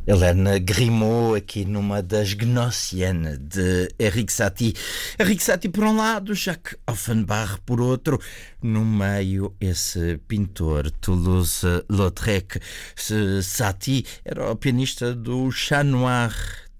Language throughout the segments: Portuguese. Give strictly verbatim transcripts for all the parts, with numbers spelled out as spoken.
Helena Grimaud, aqui numa das Gnossiennes de Erik Satie. Erik Satie por um lado, Jacques Offenbach por outro. No meio, esse pintor Toulouse-Lautrec. Satie era o pianista do Chat Noir,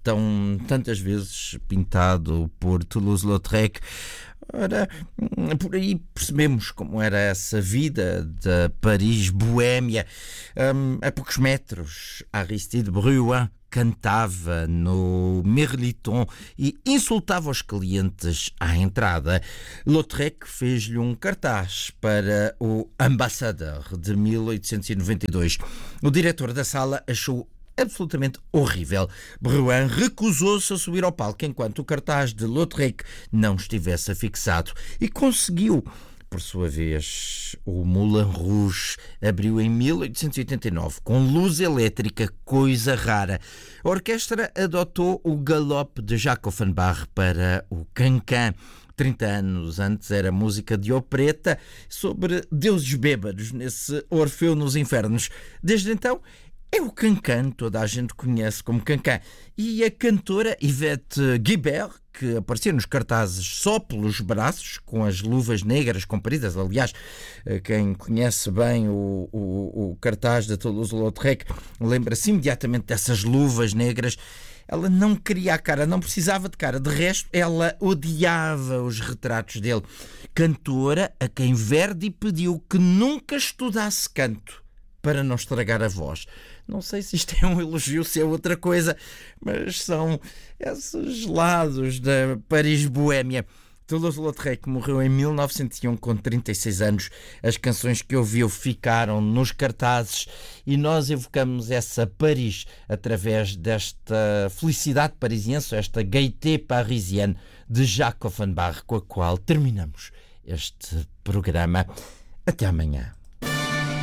tão tantas vezes pintado por Toulouse-Lautrec. Ora, por aí percebemos como era essa vida da Paris-Boémia. Um, a poucos metros, Aristide Bruant cantava no Mirliton e insultava os clientes à entrada. Lautrec fez-lhe um cartaz para o Ambassadeur de mil oitocentos e noventa e dois. O diretor da sala achou absolutamente horrível. Bruant recusou-se a subir ao palco enquanto o cartaz de Lautrec não estivesse afixado e conseguiu. Por sua vez, o Moulin Rouge abriu em mil oitocentos e oitenta e nove com luz elétrica, coisa rara. A orquestra adotou o galope de Jacques Offenbach para o Cancan. trinta anos antes era música de opereta sobre deuses bêbados nesse Orfeu nos Infernos. Desde então, é o Cancan, toda a gente conhece como Cancan. E a cantora Yvette Guibert, que aparecia nos cartazes só pelos braços, com as luvas negras compridas. Aliás, quem conhece bem o, o, o cartaz da Toulouse-Lautrec lembra-se imediatamente dessas luvas negras. Ela não queria a cara, não precisava de cara. De resto, ela odiava os retratos dele. Cantora a quem Verdi pediu que nunca estudasse canto para não estragar a voz. Não sei se isto é um elogio, se é outra coisa, mas são esses lados da Paris-Boémia. Toulouse-Lautrec morreu em mil novecentos e um com trinta e seis anos. As canções que ouviu ficaram nos cartazes e nós evocamos essa Paris através desta felicidade parisiense, esta gaieté parisienne de Jacques Offenbach, com a qual terminamos este programa. Até amanhã.